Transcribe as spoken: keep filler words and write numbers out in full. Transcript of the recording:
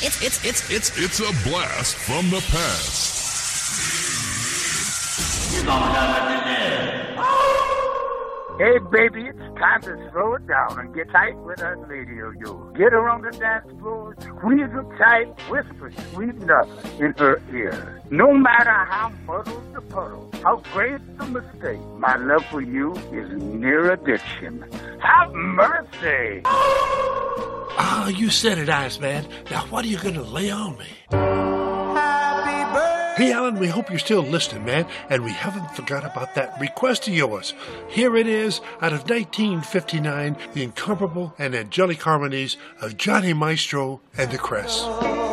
It's, it's, it's, it's, It's a blast from the past. Hey, baby, it's time to slow it down and get tight with us radio yo. Get her on the dance floor, squeeze her tight, whisper sweet nothing in her ear. No matter how muddled the puddle, how great the mistake, my love for you is near addiction. Have mercy! Ah, you said it, Iceman. Now what are you going to lay on me? Hey, Alan, we hope you're still listening, man, and we haven't forgot about that request of yours. Here it is, out of nineteen fifty-nine, the incomparable and angelic harmonies of Johnny Maestro and the Cress.